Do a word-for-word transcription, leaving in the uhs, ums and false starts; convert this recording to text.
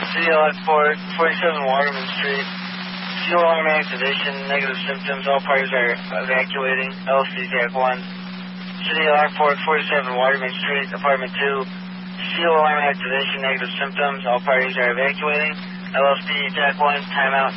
City Lockport, forty-seven Waterman Street. Fuel alarm activation, negative symptoms. All parties are evacuating. L C Jack one. City Lockport, forty-seven Waterman Street, apartment two. Fuel alarm activation, negative symptoms. All parties are evacuating. L S D Jack one, timeout.